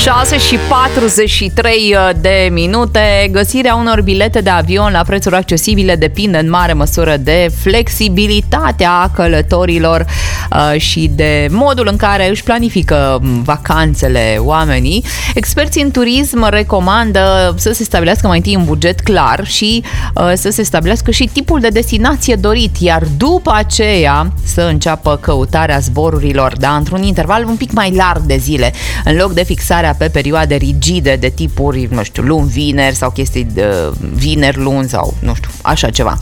6:43 de minute. Găsirea unor bilete de avion la prețuri accesibile depinde în mare măsură de flexibilitatea călătorilor și de modul în care își planifică vacanțele oamenii. Experții în turism recomandă să se stabilească mai întâi un buget clar și să se stabilească și tipul de destinație dorit, iar după aceea să înceapă căutarea zborurilor, dar într-un interval un pic mai larg de zile, în loc de fixarea pe perioade rigide de tipuri, nu știu, luni-vineri sau chestii de vineri-luni sau, nu știu, așa ceva.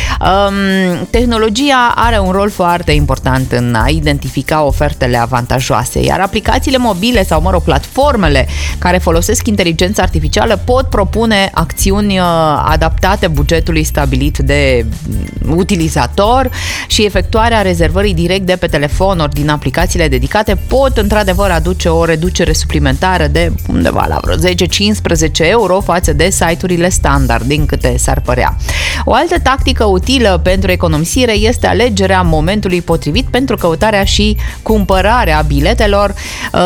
Tehnologia are un rol foarte important în a identifica ofertele avantajoase, iar aplicațiile mobile sau, platformele care folosesc inteligența artificială pot propune acțiuni adaptate bugetului stabilit de utilizator și efectuarea rezervării direct de pe telefon ori din aplicațiile dedicate pot într-adevăr aduce o reducere suplimentară de undeva la vreo 10-15 euro față de site-urile standard, din câte s-ar părea. O altă tactică utilă pentru economisire este alegerea momentului potrivit pentru căutarea și cumpărarea biletelor.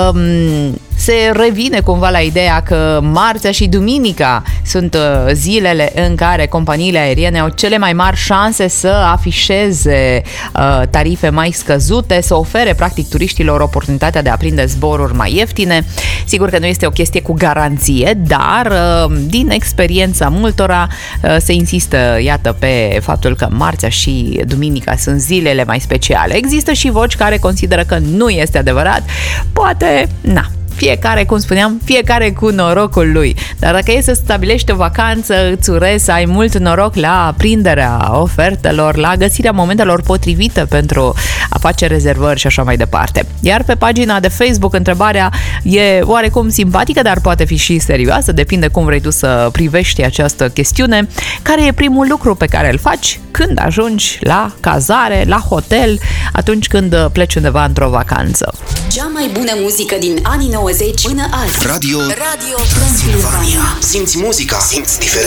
Se revine cumva la ideea că marțea și duminica sunt zilele în care companiile aeriene au cele mai mari șanse să afișeze tarife mai scăzute, să ofere practic turiștilor oportunitatea de a prinde zboruri mai ieftine. Sigur că nu este o chestie cu garanție, dar din experiența multora se insistă, iată, pe faptul că marțea și duminica sunt zilele mai speciale. Există și voci care consideră că nu este adevărat. Poate, fiecare, cum spuneam, fiecare cu norocul lui. Dar dacă e să stabilești o vacanță, îți urez să ai mult noroc la prinderea ofertelor, la găsirea momentelor potrivite pentru a face rezervări și așa mai departe. Iar pe pagina de Facebook întrebarea e oarecum simpatică, dar poate fi și serioasă, depinde cum vrei tu să privești această chestiune. Care e primul lucru pe care îl faci când ajungi la cazare, la hotel, atunci când pleci undeva într-o vacanță? Cea mai bună muzică din anii 90 până azi. Radio Transilvania. Simți muzica, simți diferența.